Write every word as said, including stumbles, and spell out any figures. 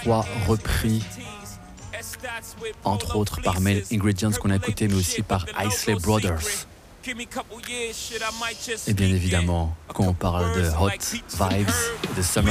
trois repris, entre autres par Male Ingredients qu'on a écouté, mais aussi par Isley Brothers. Et bien évidemment, quand on parle de Hot Vibes, de Summer